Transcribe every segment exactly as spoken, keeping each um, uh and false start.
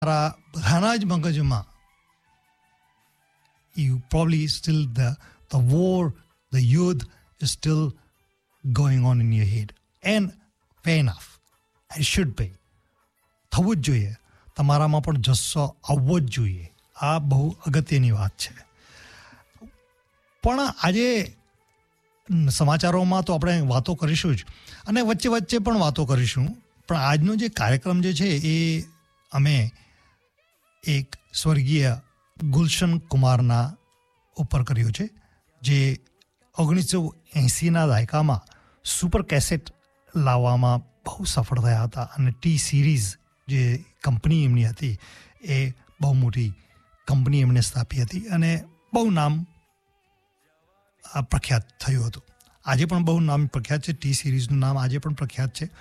તમારા બધાના જ મગજમાં you probably still the the war, the youth is still going on in your head. And fair enough. It should be. થવું જ જોઈએ. તમારામાં પણ જસ્સો આવવો જ જોઈએ. આ બહુ અગત્યની વાત છે. પણ આજે સમાચારોમાં તો આપણે વાતો કરીશું જ અને વચ્ચે વચ્ચે પણ વાતો કરીશું. પણ આજનો જે કાર્યક્રમ જે છે એ અમે એક સ્વર્ગીય ગુલશન કુમારના ઉપર કર્યો છે, જે ઓગણીસો એંસીના દાયકામાં સુપર કેસેટ લાવવામાં બહુ સફળ થયા હતા અને ટી સિરીઝ જે કંપની એમની હતી એ બહુ મોટી કંપની એમણે સ્થાપી હતી અને બહુ નામ પ્રખ્યાત થયું હતું. આજે પણ બહુ નામ પ્રખ્યાત છે. ટી સિરીઝનું નામ આજે પણ પ્રખ્યાત છે.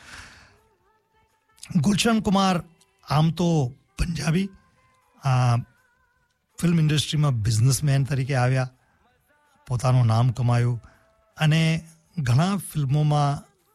ગુલશન કુમાર આમ તો પંજાબી ફિલ્મ ઇન્ડસ્ટ્રીમાં બિઝનેસમેન તરીકે આવ્યા, પોતાનું નામ કમાયું અને ઘણા ફિલ્મોમાં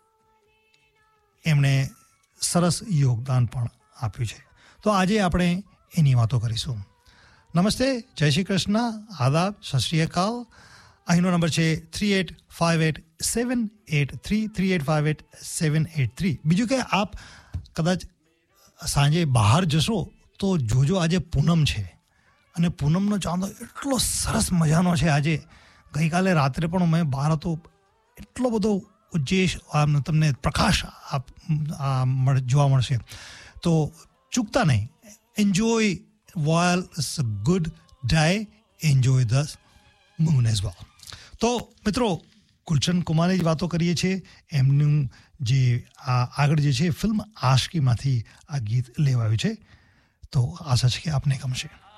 એમણે સરસ યોગદાન પણ આપ્યું છે. તો આજે આપણે એની વાતો કરીશું. નમસ્તે, જય શ્રી કૃષ્ણ, આદાબ, સત શ્રી અકાલ. અહીંનો નંબર છે three eight five eight seven at three three eight five eight seven at three. બીજું કે આપ કદાચ સાંજે બહાર જશો તો જોજો આજે પૂનમ છે અને પૂનમનો ચાંદો એટલો સરસ મજાનો છે. આજે ગઈકાલે રાત્રે પણ મેં બહાર હતો, એટલો બધો ઉજ્જેશ આમ તમને પ્રકાશ જોવા મળશે. તો ચૂકતા નહીં. Enjoy while it's a good day, enjoy the moon as well. તો મિત્રો, ગુલશન કુમારની જ વાતો કરીએ છીએ. એમનું જે આ આગળ જે છે ફિલ્મ આશકીમાંથી આ ગીત લેવાયું છે. તો આશા છે કે આપને ગમશે.